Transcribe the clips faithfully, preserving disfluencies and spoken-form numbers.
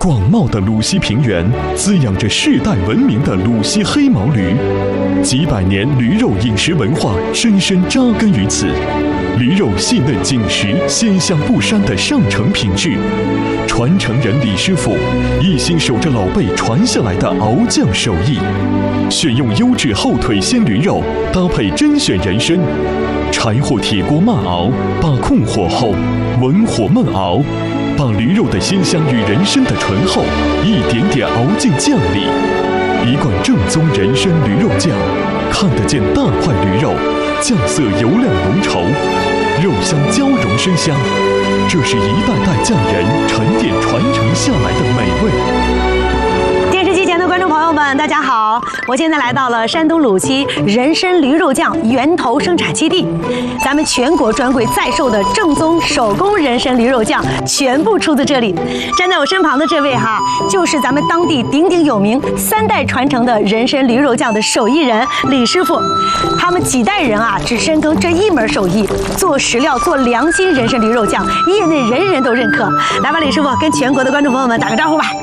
广袤的鲁西平原滋养着世代闻名的鲁西黑毛驴，几百年驴肉饮食文化深深扎根于此。驴肉细嫩紧实、鲜香不膻的上乘品质，传承人李师傅一心守着老辈传下来的熬酱手艺，选用优质后腿鲜驴肉，搭配甄选人参，柴火铁锅慢熬，把控火候，文火慢熬，把驴肉的鲜香与人参的醇厚一点点熬进酱里。一罐正宗人参驴肉酱，看得见大块驴肉，酱色油亮浓稠，肉香交融生香，这是一代代匠人沉淀传承下来的美味。 电视机前的观众朋友们，大家好！我现在来到了山东鲁西人参驴肉酱源头生产基地，咱们全国专柜在售的正宗手工人参驴肉酱全部出自这里。站在我身旁的这位哈，就是咱们当地鼎鼎有名、三代传承的人参驴肉酱的手艺人李师傅。他们几代人啊，只深耕这一门手艺，做食料、做良心人参驴肉酱，业内人人都认可。来吧，李师傅，跟全国的观众朋友们打个招呼吧。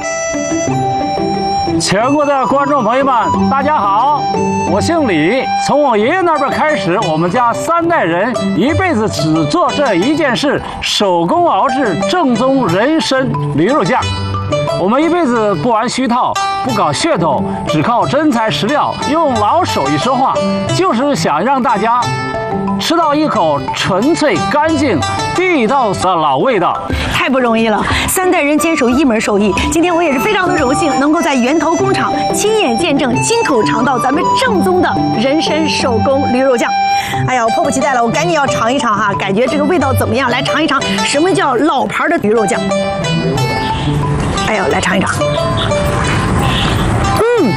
全国的观众朋友们，大家好，我姓李。从我爷爷那边开始，我们家三代人一辈子只做这一件事，手工熬制正宗人参驴肉酱。我们一辈子不玩虚套，不搞噱头，只靠真材实料，用老手艺说话，就是想让大家吃到一口纯粹、干净、地道的老味道。 太不容易了，三代人坚守一门手艺。今天我也是非常的荣幸，能够在源头工厂亲眼见证、亲口尝到咱们正宗的人参手工驴肉酱。哎呀，我迫不及待了，我赶紧要尝一尝哈，感觉这个味道怎么样？来尝一尝什么叫老牌的驴肉酱。哎呦，来尝一尝。嗯。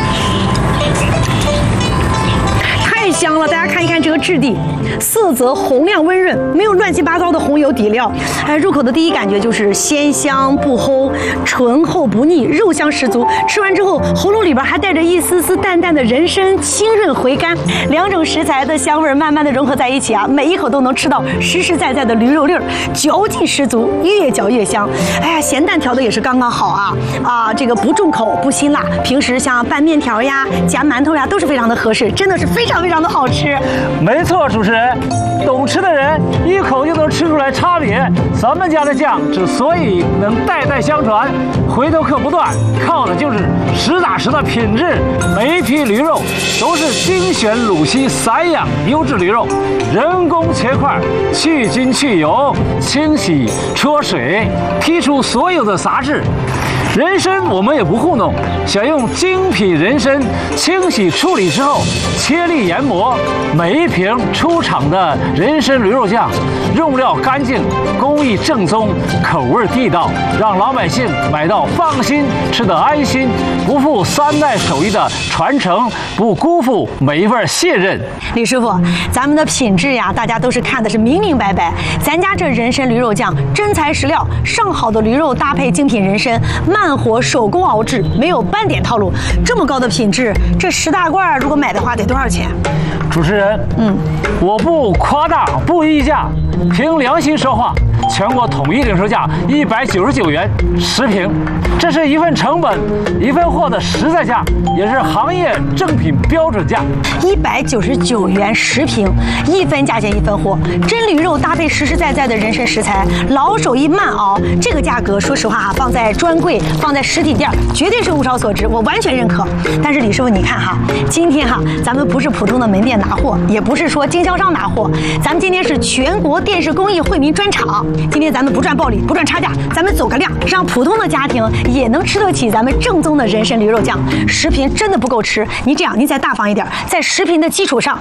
太香了！大家看一看这个质地，色泽红亮温润，没有乱七八糟的红油底料。哎，入口的第一感觉就是鲜香不齁，醇厚不腻，肉香十足。吃完之后，喉咙里边还带着一丝丝淡淡的人参，清润回甘。两种食材的香味慢慢的融合在一起啊，每一口都能吃到实实在在的驴肉粒儿，嚼劲十足，越嚼越香。哎呀，咸淡调的也是刚刚好啊啊，这个不重口不辛辣，平时像拌面条呀、夹馒头呀都是非常的合适，真的是非常非常的好吃。 没错，主持人，懂吃的人一口就能吃出来差别。咱们家的酱之所以能代代相传，回头客不断，靠的就是实打实的品质。每一批驴肉都是精选鲁西散养优质驴肉，人工切块，去筋去油，清洗焯水，剔除所有的杂质。人参我们也不糊弄，选用精品人参，清洗处理之后切粒研磨。每一瓶出厂的人参驴肉酱，用料干净，工艺正宗，口味地道，让老百姓买到放心，吃得安心，不负三代手艺的传承，不辜负每一份信任。 李师傅，咱们的品质呀，大家都是看的是明明白白。咱家这人参驴肉酱，真材实料，上好的驴肉搭配精品人参，慢火手工熬制，没有半点套路。这么高的品质，这十大罐如果买的话得多少钱？ 主持人，嗯，我不夸大，不议价，凭良心说话，全国统一零售价一百九十九元十瓶，这是一份成本一份货的实在价，也是行业正品标准价。 一百九十九元十瓶，一分价钱一分货，真驴肉搭配实实在在的人参食材，老手艺慢熬，这个价格说实话哈，放在专柜，放在实体店，绝对是物超所值，我完全认可。但是李师傅，你看哈，今天哈，咱们不是普通的门店拿货，也不是说经销商拿货，咱们今天是全国电视公益惠民专场。今天咱们不赚暴利，不赚差价，咱们走个量，让普通的家庭也能吃得起咱们正宗的人参驴肉酱。十瓶真的不够吃，你这样，你再大方一点，在十瓶的基础上